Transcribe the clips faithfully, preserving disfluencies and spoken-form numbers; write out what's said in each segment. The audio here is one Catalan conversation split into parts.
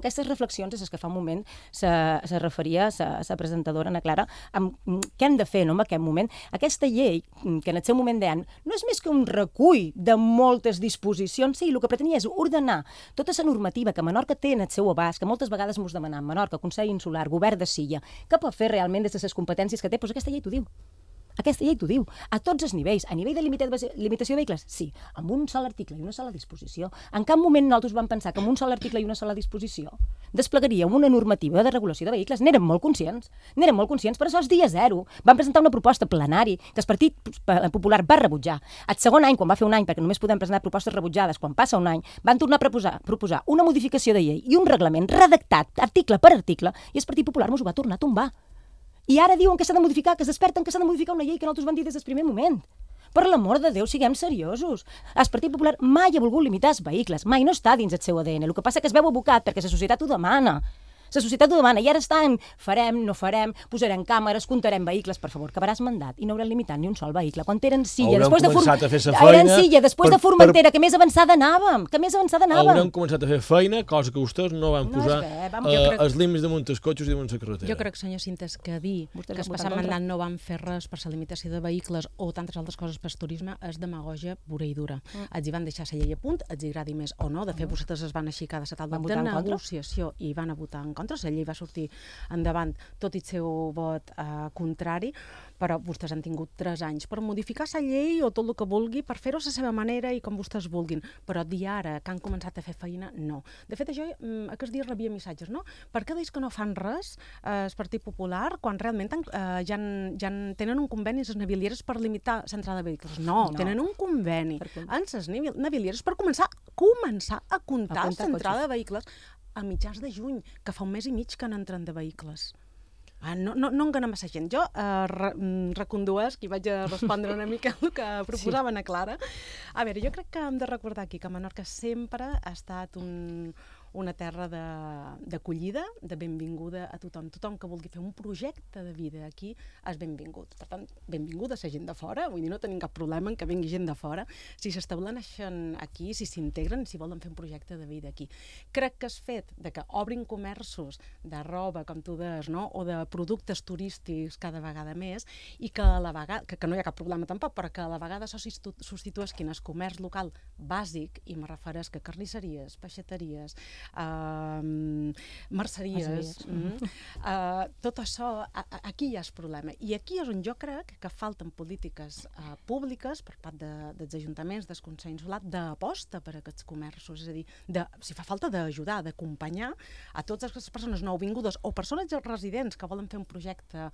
aquestes reflexions és les que fa un moment se, se referia la presentadora Ana Clara amb què hem de fer, no?, en aquest moment. Aquesta llei, que en el seu moment deien, no és més que un recull de moltes disposicions, sí, el que pretenia és ordenar tota la normativa que Menorca té en el seu abast, que moltes vegades mos demanem, Menorca, Consell Insular, Govern de Silla, què pot fer realment des de les competències que té? Doncs aquesta llei t'ho diu. Aquesta llei t'ho diu, a tots els nivells. A nivell de limitació de vehicles, sí, amb un sol article i una sola disposició. En cap moment nosaltres vam pensar que amb un sol article i una sola disposició desplegaríem una normativa de regulació de vehicles. N'érem molt conscients, n'érem molt conscients, per això és dia zero. Vam presentar una proposta plenari que el Partit Popular va rebutjar. El segon any, quan va fer un any, perquè només podem presentar propostes rebutjades, quan passa un any, van tornar a proposar, proposar una modificació de llei i un reglament redactat article per article i el Partit Popular mos ho va tornar a tombar. I ara diuen que s'ha de modificar, que es desperten que s'ha de modificar una llei que nosaltres vam dir des del primer moment. Per l'amor de Déu, siguem seriosos. El Partit Popular mai ha volgut limitar els vehicles, mai no està dins el seu A D N. El que passa és que es veu abocat perquè la societat ho demana. La societat ho demana i ara estan, farem, no farem, posarem càmeres, comptarem vehicles, per favor, acabaràs mandat i no haurem limitat ni un sol vehicle. Quan eren Silla, Haurem després de començat Form... a fer sa feina eren Silla, després per- de Formentera, que més avançada anàvem, que més avançada anàvem. Haurem començat a fer feina, cosa que vostès no van No posar és bé, vam- eh, jo crec- els límits damunt els cotxes i damunt la carretera. Jo crec, senyor Cintes, que dir Vostès que es van votar passat en contra. mandat no van fer res per la limitació de vehicles o tantes altres coses per turisme és demagogia pura i dura. Mm. Els hi van deixar la llei a punt, els hi agradi més o no. De fet, mm. vosaltres es van aixecar de la taula Van de votar en contra? negociació i van a votar en contra. La llei va sortir endavant tot i el seu vot eh, contrari, però vostès han tingut tres anys per modificar la llei o tot el que vulgui, per fer-ho a la seva manera i com vostès vulguin. Però dir ara que han començat a fer feina, no. De fet, jo mm, aquests dies rebia missatges, no? Per què deis que no fan res eh, el Partit Popular quan realment han, eh, ja, han, ja han, tenen un conveni amb les navilieres per limitar l'entrada de vehicles? No, No. tenen un conveni Per com- amb les navi- navilieres per començar, començar a comptar A comptar l'entrada de vehicles a mitjans de juny, que fa un mes i mig que n'entren de vehicles. Ah, no, no, no engana massa gent. Jo eh, re, mm, reconduesc i vaig a respondre una mica el que proposaven a Clara. A veure, jo crec que hem de recordar aquí que Menorca sempre ha estat un, una terra d'acollida, de, de benvinguda a tothom. Tothom que vulgui fer un projecte de vida aquí és benvingut. Per tant, benvinguda a gent de fora, vull dir, no tenim cap problema en que vingui gent de fora. Si s'estableixen aquí, si s'integren, si volen fer un projecte de vida aquí. Crec que és fet de que obrin comerços de roba, com tu deies, no? O de productes turístics cada vegada més i que a la vegada, que, que no hi ha cap problema tampoc, però que a la vegada això substitueixin el comerç local bàsic, i me refereix que carnisseries, peixateries, uh, merceries, mm, uh, tot això, a, a, aquí hi ha el problema. I aquí és on jo crec que falten polítiques uh, públiques per part de, dels ajuntaments, del Consell Insular, d'aposta per a aquests comerços, és a dir, de, si fa falta d'ajudar, d'acompanyar a totes aquestes persones nouvingudes o persones residents que volen fer un projecte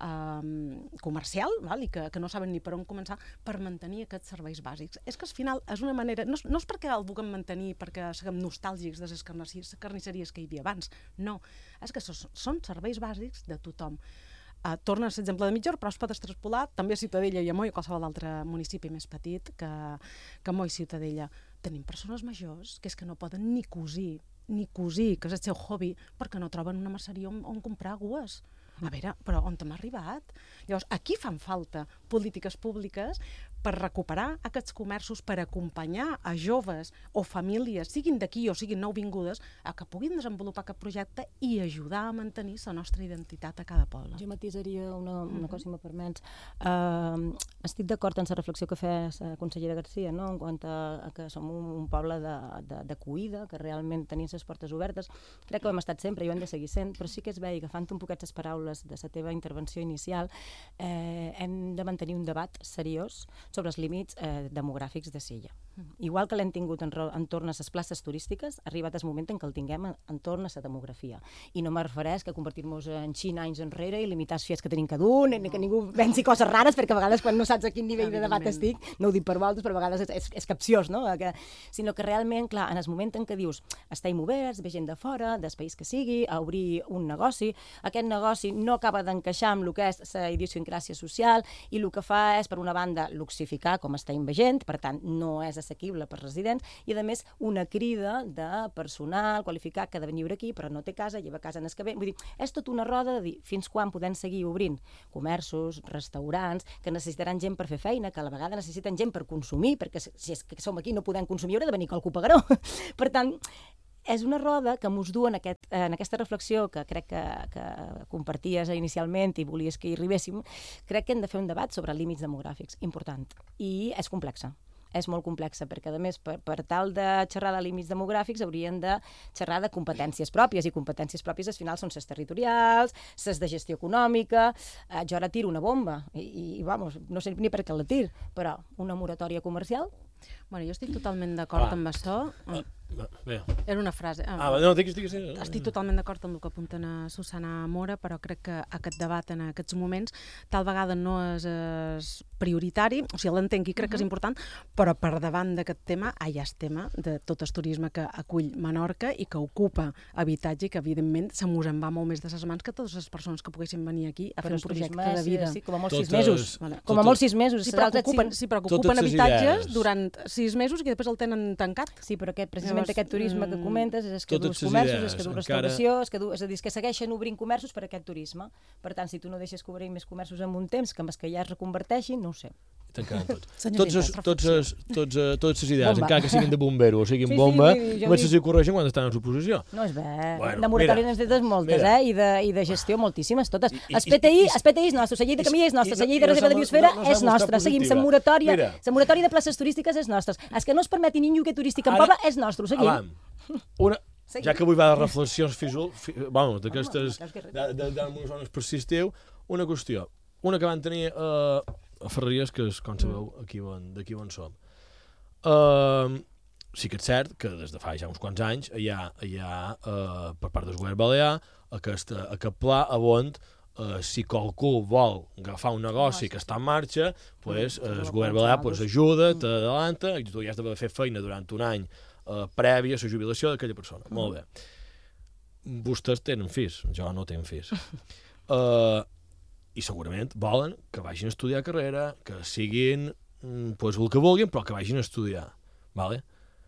uh, comercial, val? I que, que no saben ni per on començar, per mantenir aquests serveis bàsics. És que al final és una manera, no, no és perquè el vulguem mantenir perquè siguem nostàlgics de les carnisseries que hi havia abans, no, és que són, són serveis bàsics de tothom. Uh, torna a l'exemple de Mitjor, però es pot extrapolar també a Ciutadella i a Moi o qualsevol altre municipi més petit que, que Moi Ciutadella. Tenim persones majors que és que no poden ni cosir, ni cosir, que és el seu hobby, perquè no troben una merceria on, on comprar agues. A veure, però on hem arribat? Llavors, aquí fan falta polítiques públiques per recuperar aquests comerços, per acompanyar a joves o famílies, siguin d'aquí o siguin nouvingudes, a que puguin desenvolupar aquest projecte i ajudar a mantenir la nostra identitat a cada poble. Jo matisaria una, una cosa, si me permets. Uh, estic d'acord en la reflexió que feia la consellera Garcia, no? En quant a, a que som un, un poble d'acollida, que realment tenim les portes obertes. Crec que ho hem estat sempre i ho hem de seguir sent, però sí que es veia, agafant un poquet les paraules de la teva intervenció inicial, eh, hem de mantenir un debat seriós sobre els límits eh, demogràfics de Silla. Igual que l'hem tingut en, entorn a les places turístiques, ha arribat el moment en què el tinguem entorn a la demografia. I no me refereix que convertir-nos en Xina anys enrere i limitar els fies que tenim cada un, ni que ningú pensi coses rares, perquè a vegades quan no saps a quin nivell de debat estic, no ho dic per vosaltres, però a vegades és, és, és capciós, no? Que, sinó que realment, clar, en el moment en què dius estem oberts, ve gent de fora, del país que sigui, a obrir un negoci, aquest negoci no acaba d'encaixar amb el que és la idiosincràsia social i el que fa és, per una banda, luxificar com estem veient, per tant, no és assequible per residents, i a més una crida de personal qualificat que ha de venir aquí, però no té casa, lleva casa en el que ve. Vull dir, és tot una roda de dir fins quan podem seguir obrint comerços, restaurants, que necessitaran gent per fer feina, que a la vegada necessiten gent per consumir, perquè si és que som aquí no podem consumir, haurà de venir qualcú pagaró. Per tant, és una roda que mos du en, aquest, en aquesta reflexió que crec que, que comparties inicialment i volies que hi arribéssim. Crec que hem de fer un debat sobre límits demogràfics, important, i és complexa. És molt complexa, perquè, a més, per, per tal de xerrar de límits demogràfics haurien de xerrar de competències pròpies, i competències pròpies al final són ses territorials, ses de gestió econòmica. Eh, jo ara tiro una bomba, i, i vamos, no sé ni per què la tir, però una moratòria comercial? Bueno, jo estic totalment d'acord amb això. Ah, bé. Era una frase. Ah, no, digues, digues. Estic totalment d'acord amb el que apunten a Susana Mora, però crec que aquest debat en aquests moments tal vegada no és, és prioritari, o sigui, l'entenc i crec que és important, però per davant d'aquest tema ah, hi ha el tema de tot el turisme que acull Menorca i que ocupa habitatge i que, evidentment, se mos en va molt més de ses mans que totes les persones que poguessin venir aquí a fer un projecte de vida. Sí, com a molt totes, sis mesos. Vale. Com a molt sis mesos. Sí, però que ocupen, sí, però que ocupen habitatges durant sis mesos i després el tenen tancat. Sí, però aquest, precisament Llavors, aquest turisme que comentes és que du els comerços, idees, és que du encara... restauració, és que du, és a dir, és que segueixen obrint comerços per aquest turisme. Per tant, si tu no deixes que obrin més comerços en un temps, que amb els que ja es reconverteixin, no ho sé. Tancant tots. Tots es, tots es, tots, uh, totes les idees, bomba. Encara que siguin de bombero o siguin sí, bomba, sí, només se corregeixen quan estan en l'oposició. No és bé. Bueno, de moratòries n'has dites moltes, mira. eh? I de, I de gestió moltíssimes, totes. I, el P T I, el P T I és nostre, la llei de camí és nostra, la llei de reserva de biosfera és nostra, seguim, la moratòria, la moratòria de places turístiques és nostra. El que no es permeti ni lloguer turístic en poble és nostre, ho seguim. Avam, una... Ja que avui va de reflexions físol, fi, bueno, d'aquestes, de, de, de zones per estiu, una qüestió. Una que van tenir uh, a Ferreries, que és, com sabeu, aquí on, d'aquí on som. Uh, sí que és cert que des de fa ja uns quants anys hi ha, hi ha uh, per part del govern balear, aquesta, aquest pla on uh, si qualcú vol agafar un negoci que està en marxa, pues, uh, el govern balear pues, ajuda, t'adalanta, i tu ja has d'haver fet feina durant un any Uh, prèvia a la jubilació d'aquella persona. Mm. Molt bé. Vostès tenen fills, jo no tinc fills. Uh, I segurament volen que vagin a estudiar carrera, que siguin pues, el que vulguin, però que vagin a estudiar. Vale?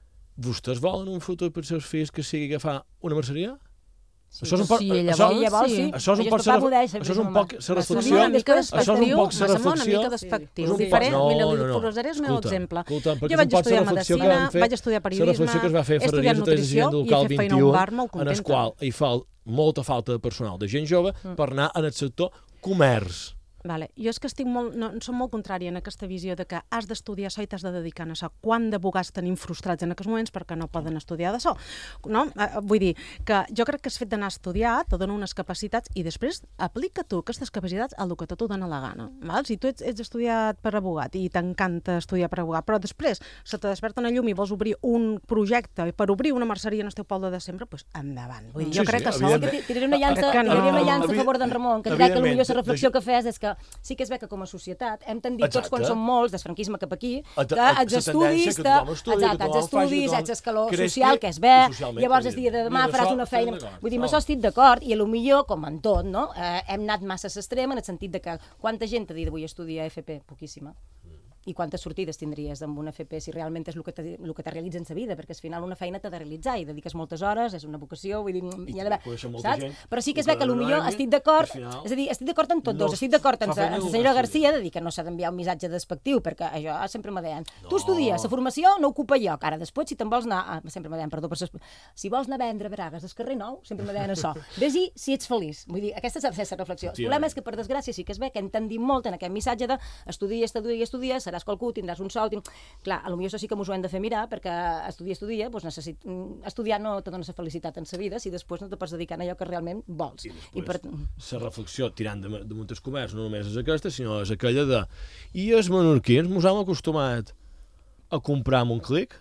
Vostès volen un futur per als seus fills que sigui agafar una merceria? Sí, això és un poc, si ella vol, això, sí. Això és un poc, això és un poc la reflexió. Això és un poc la reflexió. Una mica despectiu. Diferent, mira, li posaré el meu exemple. Jo vaig estudiar medicina, vaig estudiar periodisme, he estudiat nutrició i he fet feina a un bar molt contenta. En el qual hi fa molta falta de personal de gent jove per anar en el sector comerç. Vale. Jo és que estic molt, no, som molt contrària en aquesta visió de que has d'estudiar això i t'has de dedicar a això. Quant de bogats tenim frustrats en aquests moments perquè no poden estudiar d'això? No? Eh, vull dir que jo crec que el fet d'anar a estudiar te dona unes capacitats i després aplica tu aquestes capacitats al que tu dona la gana. Val? Si tu ets, ets estudiat per abogat i t'encanta estudiar per abogat, però després se te desperta una llum i vols obrir un projecte per obrir una merceria en el teu poble de sempre, doncs endavant. Vull dir, jo sí, crec sí, que això... Que tiraré una llança, no. tiraré una llança a favor d'en Ramon, que crec que potser la reflexió que fes és que sí que és bé que com a societat hem tendit tots quan som molts, del franquisme cap aquí, que els estudis, exacte, els estudis, ets escaló social, que és bé, llavors el dia de demà faràs una feina... Vull dir, amb això estic d'acord, i potser, com en tot, no? Hem anat massa a l'extrem en el sentit de que quanta gent a dir d'avui estudia F P? Poquíssima. I quantes sortides tindries amb una F P si realment és el que te, el que te realitza en sa vida, perquè al final una feina t'ha de realitzar i dediques moltes hores, és una vocació, vull dir, hi ha d'haver, saps? Gent, però sí que és bé que potser estic d'acord, final, és a dir, estic d'acord en tots no, dos, estic d'acord amb la senyora Garcia de dir que no s'ha d'enviar un missatge despectiu, perquè això sempre me deien, no. Tu estudies, la formació no ocupa lloc, ara després si te'n vols anar, ah, sempre me deien, perdó, per ses... si vols anar a vendre bragues al carrer Nou, sempre me deien això, vés-hi si ets feliç, vull dir, aquesta és la reflexió. El problema és que per desgràcia sí que és bé que entendim molt en aquest missatge de estudia, estudia, estudia, seràs qualcú, tindràs un sol, tinc... clar, potser això sí que m'ho hem de fer mirar, perquè estudiar, estudia, doncs necessit... estudiar no te dona la felicitat en sa vida si després no te pots dedicar a allò que realment vols. I després, I per... la reflexió tirant de, de Montes Comerç no només és aquesta, sinó és aquella de... I els menorquins mos hem acostumat a comprar amb un clic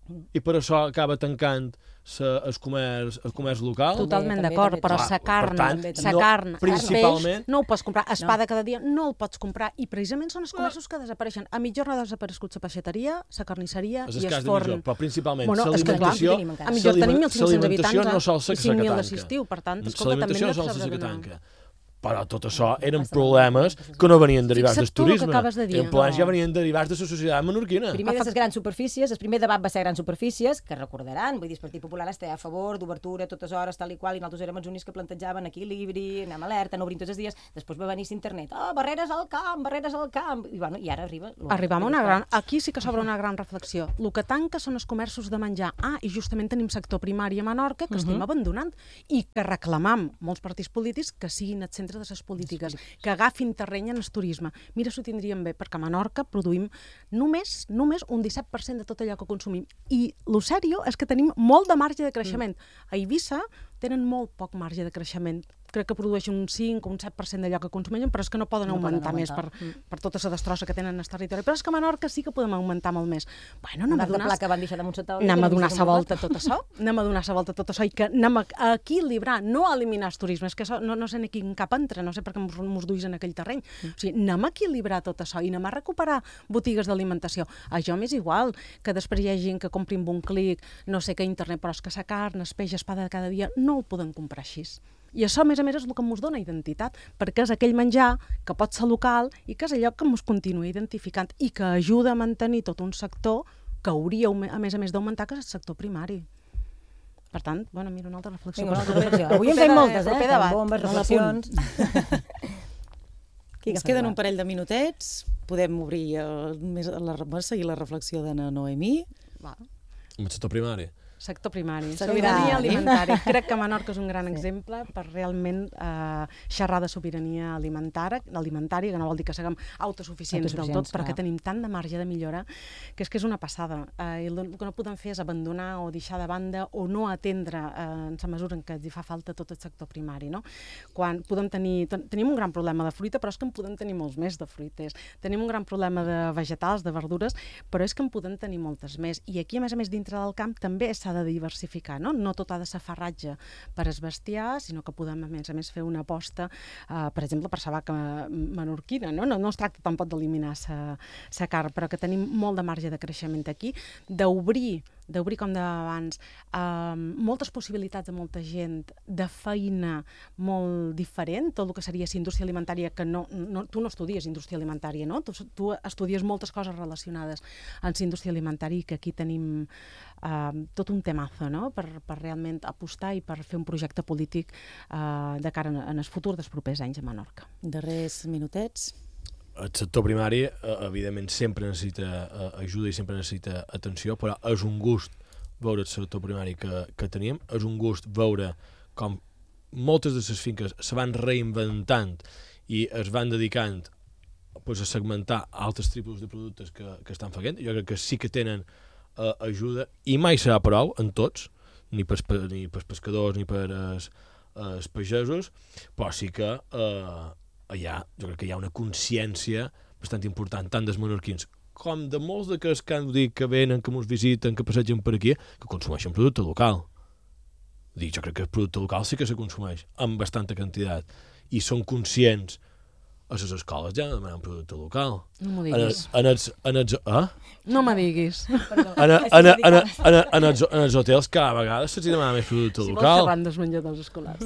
i per això acaba tancant sa, el, comerç, el comerç local. Totalment d'acord, però sa carn, sa carn, principalment, no ho pots comprar, espada no. Cada dia no el pots comprar i precisament són els comerços que desapareixen. A mitjorn ha desaparegut la peixateria, la carnisseria i el forn. Però principalment bueno, l'alimentació... A mitjorn tenim mil cinc-cents habitants no sol ser i cinc mil d'assistiu, per tant, escolta, també hem de saber donar. però tot això eren problemes que no venien derivats del turisme. Eren problemes que venien derivats de la societat menorquina. Primer de les grans superfícies, el primer debat va ser grans superfícies, que recordaran, vull dir, el Partit Popular estava a favor d'obertura a totes hores, tal i qual, i nosaltres érem els únics que plantejaven equilibri, anem alerta, no obrim tots els dies, després va venir internet, oh, barreres al camp, barreres al camp, i, bueno, i ara arriba... Arribam a una gran... Aquí sí que s'obre una gran reflexió. El que tanca són els comerços de menjar. Ah, i justament tenim sector primari a Menorca que uh -huh. estem abandonant i que reclamam molts partits polítics que siguin el centre de les polítiques, que agafin terreny en el turisme. Mira, s'ho tindríem bé, perquè a Menorca produïm només només un disset per cent de tot allò que consumim. I el sèrio és que tenim molt de marge de creixement. A Eivissa tenen molt poc marge de creixement. Crec que produeixen un cinc o un set per cent d'allò que consumeixen, però és que no poden no augmentar, poden augmentar més per, mm. per tota la destrossa que tenen en el territori. Però és que a Menorca sí que podem augmentar molt més. Bueno, anem a donar, la que van deixar damunt la taula, anem a donar sa volta a tot això, anem a donar sa volta a tot això i que anem a equilibrar, no a eliminar el turisme, és que això, no, no sé ni quin cap entra, no sé per què mos, mos duis en aquell terreny. Mm. O sigui, anem a equilibrar tot això i anem a recuperar botigues d'alimentació. Això m'és igual que després hi ha gent que compri amb un clic, no sé què internet, però és que la carn, el peix, el pa de cada dia, no ho poden comprar així. I això, a més a més, és el que ens dona identitat, perquè és aquell menjar que pot ser local i que és allò que ens continua identificant i que ajuda a mantenir tot un sector que hauria, a més a més, d'augmentar, que és el sector primari. Per tant, bueno, mira, una altra reflexió. Vinga, una altra reflexió. Avui en fem moltes, eh? Fem bombes, reflexions... Ens queden un parell de minutets, podem obrir el, més, la, seguir la reflexió de na Noemí. Va. Amb el sector primari. Sector primari, sobirania alimentària. Crec que Menorca és un gran sí. exemple per realment eh, xerrar de sobirania alimentària, alimentària, que no vol dir que siguem autosuficients del tot, però que tenim tant de marge de millora que és que és una passada. Eh, I el que no podem fer és abandonar o deixar de banda o no atendre eh, en la mesura en què ens hi fa falta tot el sector primari. No? Quan podem tenir, ten, tenim un gran problema de fruita, però és que en podem tenir molts més de fruites. Tenim un gran problema de vegetals, de verdures, però és que en podem tenir moltes més. I aquí, a més a més, dintre del camp també s'ha de diversificar, no? No tot ha de ser farratge per es bestiar, sinó que podem, a més a més, fer una aposta, eh, per exemple, per la vaca menorquina, no? No, no es tracta tampoc d'eliminar la carn, però que tenim molt de marge de creixement aquí, d'obrir d'obrir, com d'abans, eh, moltes possibilitats de molta gent, de feina molt diferent, tot el que seria la indústria alimentària, que no, no, tu no estudies indústria alimentària, no? Tu, tu estudies moltes coses relacionades amb la indústria alimentària i que aquí tenim eh, tot un temazo, no? per, per realment apostar i per fer un projecte polític eh, de cara en el futur dels propers anys a Menorca. Darrers minutets. El sector primari, evidentment, sempre necessita ajuda i sempre necessita atenció, però és un gust veure el sector primari que, que teníem, és un gust veure com moltes de les finques se van reinventant i es van dedicant pues, a segmentar altres tipus de productes que, que estan fent. Jo crec que sí que tenen uh, ajuda, i mai serà prou en tots, ni pels, ni pels pescadors ni per els, els pagesos, però sí que uh, allà, jo crec que hi ha una consciència bastant important, tant dels menorquins com de molts d'aquests que han dit que venen, que ens visiten, que passegen per aquí, que consumeixen producte local. Dic, jo crec que el producte local sí que se consumeix amb bastanta quantitat i són conscients. A les escoles ja demanen un producte local. No m'ho diguis. En els, en els, eh? No me diguis. En, en, en, en, en, en, els, en els hotels cada vegada se'ls demana més producte si local. Si vols xerrant dels menjadors escolars.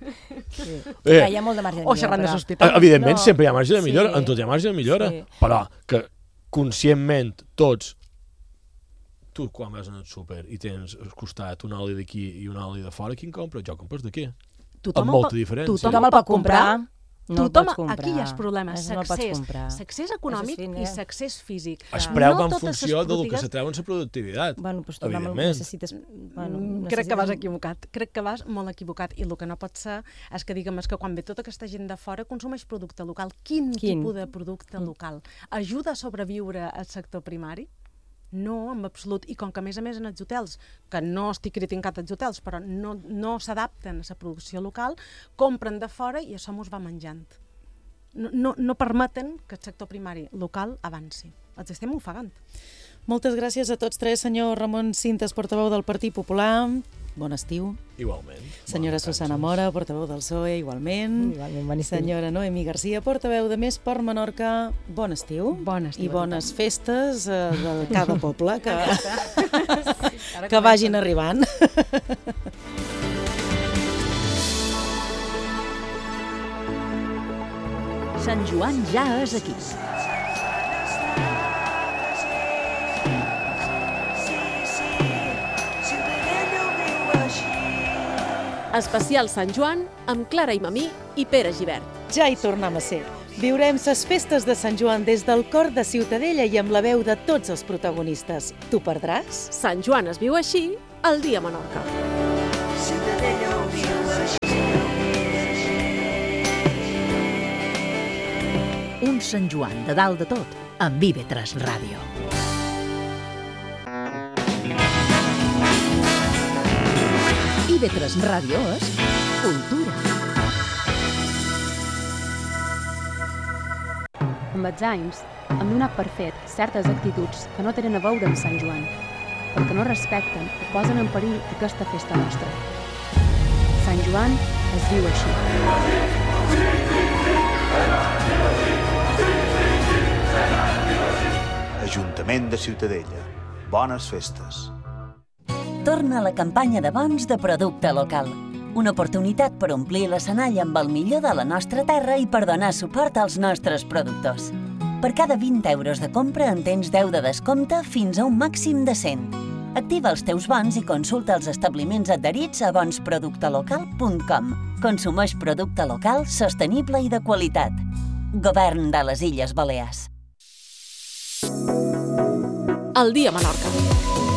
Sí. Eh, hi ha molt de marge de millora. O xerrant dels hospitals. Evidentment, no. sempre hi ha marge de millora, Sí. en tot hi ha marge de millora, Sí. però que conscientment tots, tu quan vas al súper i tens al costat un oli d'aquí i un oli de fora, quin compres? Jo compres d'aquí. Amb molta diferència. Tothom el pot comprar. No Tothom, el pots comprar. aquí hi ha el problema, no l'accés econòmic fin, i eh? l'accés físic. Es preu no en funció del que se treu en la productivitat. Bueno, pues, evidentment. Necessites, bueno, necessites... Crec que vas equivocat, crec que vas molt equivocat i el que no pot ser és que diguem és que quan ve tota aquesta gent de fora consumeix producte local. Quin, Quin? tipus de producte mm. local? Ajuda a sobreviure al sector primari? No, en absolut. I com que a més a més en els hotels, que no estic criticant els hotels, però no, no s'adapten a la producció local, compren de fora i això mos va menjant. No, no, no permeten que el sector primari local avanci. Els estem ofegant. Moltes gràcies a tots tres. Senyor Ramon Cintas, portaveu del Partit Popular, bon estiu. Igualment. Senyora bon Susana Mora, portaveu del P S O E, igualment. Igualment, bon estiu. Senyora Noemí Garcia, portaveu de Més per Menorca, bon estiu. Bon estiu. I bones festes eh, de cada poble que, que vagin arribant. Sant Joan ja és aquí. Especial Sant Joan amb Clara Imamí i Pere Gibert. Ja hi tornem a ser. Viurem les festes de Sant Joan des del cor de Ciutadella i amb la veu de tots els protagonistes. T'ho perdràs? Sant Joan es viu així, el dia a Menorca. Ciutadella ho viu així. Un Sant Joan de dalt de tot, amb I V tres Ràdio. I V tres Ràdio és cultura. Amb els anys, hem donat per fet certes actituds que no tenen a veure amb Sant Joan, perquè no respecten o posen en perill aquesta festa nostra. Sant Joan es viu així. Ajuntament de Ciutadella. Bones festes. Torna la campanya de bons de producte local. Una oportunitat per omplir l'escenari amb el millor de la nostra terra i per donar suport als nostres productors. Per cada vint euros de compra en tens deu de descompte fins a un màxim de cent. Activa els teus bons i consulta els establiments adherits a bons producte local punt com. Consumeix producte local, sostenible i de qualitat. Govern de les Illes Balears. El dia a Menorca.